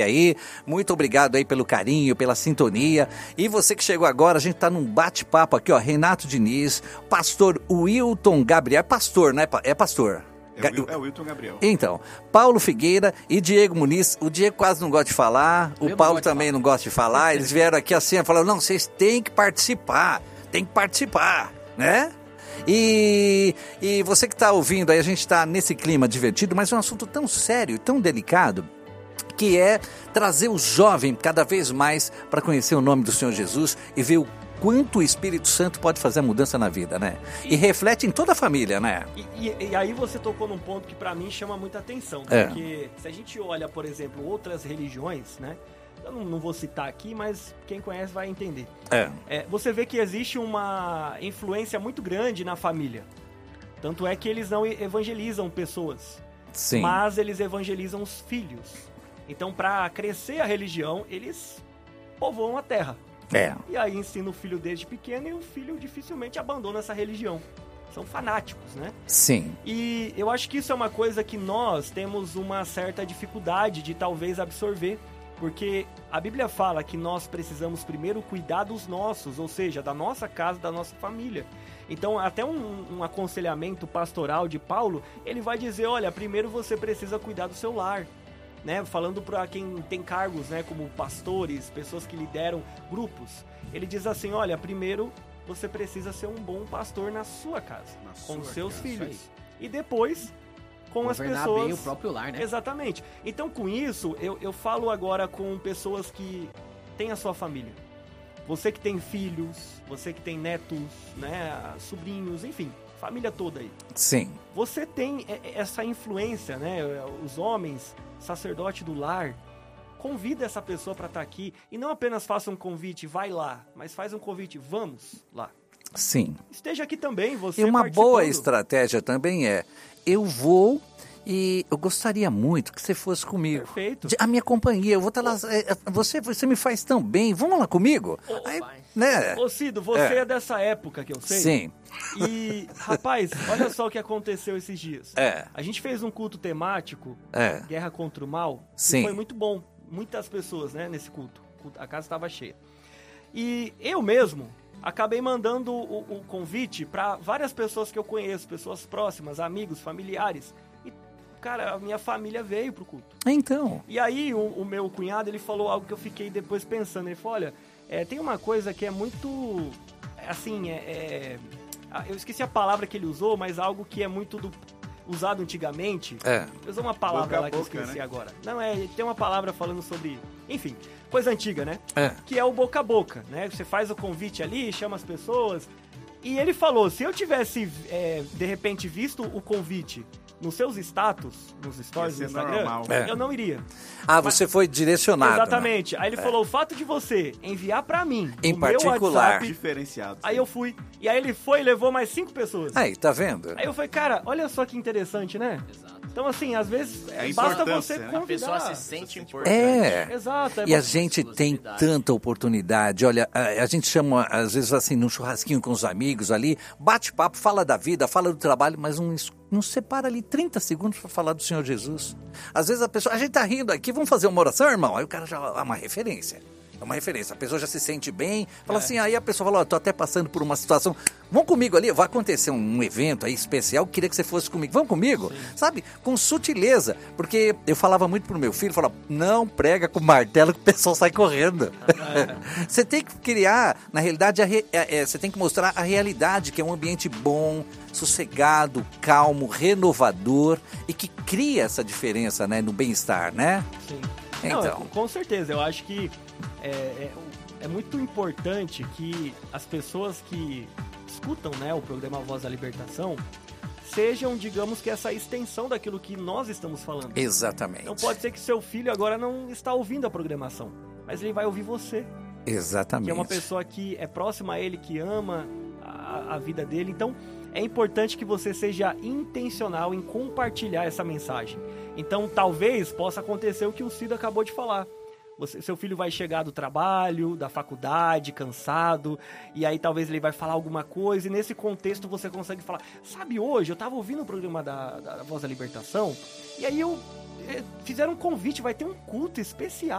aí, muito obrigado aí pelo carinho, pela sintonia. E você que chegou agora, a gente tá num bate-papo aqui, ó, Renato Diniz, pastor Wilton Gabriel, é pastor, né? É pastor. É o Wilton Gabriel. Então, Paulo Figueira e Diego Muniz. O Diego quase não gosta de falar, o Paulo também não gosta de falar. Eles vieram aqui assim, falaram, não, vocês têm que participar, né? E você que está ouvindo aí, a gente está nesse clima divertido, mas é um assunto tão sério, tão delicado, que é trazer o jovem cada vez mais para conhecer o nome do Senhor Jesus e ver o quanto o Espírito Santo pode fazer a mudança na vida, né? E reflete em toda a família, né? E aí você tocou num ponto que para mim chama muita atenção, porque se a gente olha, por exemplo, outras religiões, né? Eu não vou citar aqui, mas quem conhece vai entender. Você vê que existe uma influência muito grande na família. Tanto é que eles não evangelizam pessoas, Sim. mas eles evangelizam os filhos. Então, para crescer a religião, eles povoam a terra. E aí ensina o filho desde pequeno e o filho dificilmente abandona essa religião. São fanáticos, né? Sim. E eu acho que isso é uma coisa que nós temos uma certa dificuldade de talvez absorver. Porque a Bíblia fala que nós precisamos primeiro cuidar dos nossos, ou seja, da nossa casa, da nossa família. Então, até um aconselhamento pastoral de Paulo, ele vai dizer, olha, primeiro você precisa cuidar do seu lar. Né, falando para quem tem cargos, né, como pastores, pessoas que lideram grupos, ele diz assim, olha, primeiro você precisa ser um bom pastor na sua casa, com os seus filhos, e depois com as pessoas... bem o próprio lar, né? Exatamente. Então, com isso, eu falo agora com pessoas que têm a sua família. Você que tem filhos, você que tem netos, né, sobrinhos, enfim, família toda aí. Sim. Você tem essa influência, né, os homens... sacerdote do lar, convida essa pessoa para estar aqui e não apenas faça um convite, vai lá, mas faz um convite, vamos lá. Sim. Esteja aqui também, você E uma boa estratégia também eu vou e eu gostaria muito que você fosse comigo. Perfeito. A minha companhia, eu vou estar lá, você me faz tão bem, vamos lá comigo? Aí, né? Ô Cido, você é dessa época que eu sei. Sim. E, rapaz, olha só o que aconteceu esses dias. A gente fez um culto temático, Guerra contra o Mal, Sim. E foi muito bom. Muitas pessoas, né, nesse culto. A casa estava cheia. E eu mesmo acabei mandando o convite para várias pessoas que eu conheço, pessoas próximas, amigos, familiares. E, cara, a minha família veio pro culto. Então. E aí o meu cunhado, ele falou algo que eu fiquei depois pensando. Ele falou, olha, tem uma coisa que é muito, assim, eu esqueci a palavra que ele usou, mas algo que é muito usado antigamente. Ele usou uma palavra lá que eu esqueci, né? Agora. Não, tem uma palavra falando sobre, enfim, coisa antiga, né? Que é o boca a boca, né? Você faz o convite ali, chama as pessoas. E ele falou, se eu tivesse, de repente, visto o convite nos seus status, nos stories do Instagram, eu não iria. Você foi direcionado. Exatamente. Né? Aí ele falou, o fato de você enviar pra mim, em o particular, meu WhatsApp, diferenciado. Aí eu fui. E aí ele foi e levou mais 5 pessoas. Aí, tá vendo? Aí eu falei, cara, olha só que interessante, né? Exato. Então, assim, às vezes, basta você convidar. A pessoa se sente importante. Exato. E a gente tem tanta oportunidade. Olha, a gente chama, às vezes, assim, num churrasquinho com os amigos ali, bate papo, fala da vida, fala do trabalho, mas não separa ali 30 segundos para falar do Senhor Jesus. Às vezes a gente tá rindo aqui, vamos fazer uma oração, irmão? Aí o cara já é uma referência. É uma referência. A pessoa já se sente bem. Fala assim, aí a pessoa fala, tô até passando por uma situação. Vão comigo ali, vai acontecer um evento aí especial, queria que você fosse comigo. Vão comigo? Sim. Sabe? Com sutileza. Porque eu falava muito pro meu filho, falava, não prega com martelo que o pessoal sai correndo. Você tem que criar, na realidade, você tem que mostrar a realidade, que é um ambiente bom, sossegado, calmo, renovador e que cria essa diferença, né, no bem-estar, né? Sim. Então. Não, com certeza, eu acho que é muito importante que as pessoas que escutam, né, o programa Voz da Libertação sejam, digamos que, essa extensão daquilo que nós estamos falando. Exatamente. Então pode ser que seu filho agora não está ouvindo a programação, mas ele vai ouvir você. Exatamente. Que é uma pessoa que é próxima a ele, que ama a vida dele. Então é importante que você seja intencional em compartilhar essa mensagem. Então talvez possa acontecer o que o Cido acabou de falar. Seu filho vai chegar do trabalho, da faculdade, cansado, e aí talvez ele vai falar alguma coisa, e nesse contexto você consegue falar, sabe, hoje eu tava ouvindo o programa da Voz da Libertação, e aí eu fizeram um convite, vai ter um culto especial